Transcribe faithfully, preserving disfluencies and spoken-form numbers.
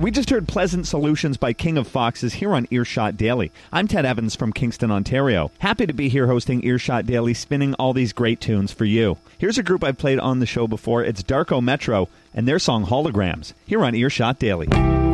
We just heard Pleasant Solutions by King of Foxes here on Earshot Daily. I'm Ted Evans from Kingston, Ontario. Happy to be here hosting Earshot Daily, spinning all these great tunes for you. Here's a group I've played on the show before. It's Darko Metro and their song Holograms here on Earshot Daily.